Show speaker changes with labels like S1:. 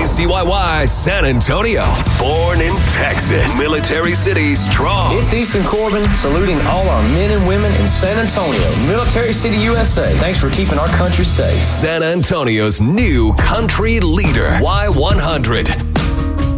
S1: WCYY San Antonio. Born in Texas. Military City strong.
S2: It's Easton Corbin saluting all our men and women in San Antonio. Military City, USA. Thanks for keeping our country safe.
S1: San Antonio's new country leader. Y100.